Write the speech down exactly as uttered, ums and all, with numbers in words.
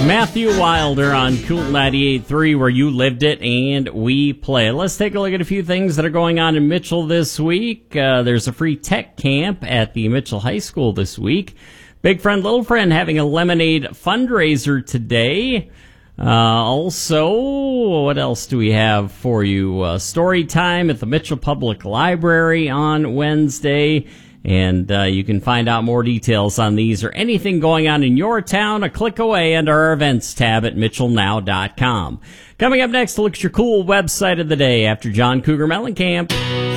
Matthew Wilder on Cool ninety-eight point three, where you lived it and we play. Let's take a look at a few things that are going on in Mitchell this week. Uh, there's a free tech camp at the Mitchell High School this week. Big Friend, Little Friend having a lemonade fundraiser today. Uh, also, what else do we have for you? Uh, story time at the Mitchell Public Library on Wednesday. And uh, you can find out more details on these or anything going on in your town a click away under our events tab at mitchell now dot com. Coming up next, look at your cool website of the day after John Cougar Mellencamp.